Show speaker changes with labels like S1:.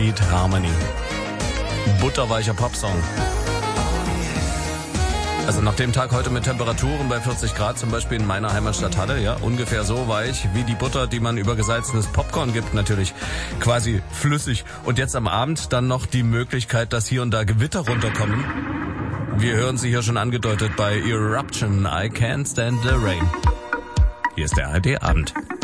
S1: Sweet Harmony. Butterweicher Popsong. Also nach dem Tag heute mit Temperaturen bei 40 Grad, zum Beispiel in meiner Heimatstadt Halle, ja, ungefähr so weich wie die Butter, die man über gesalzenes Popcorn gibt, natürlich quasi flüssig. Und jetzt am Abend dann noch die Möglichkeit, dass hier und da Gewitter runterkommen. Wir hören sie hier schon angedeutet bei Eruption, I Can't Stand the Rain. Hier ist der ARD Abend.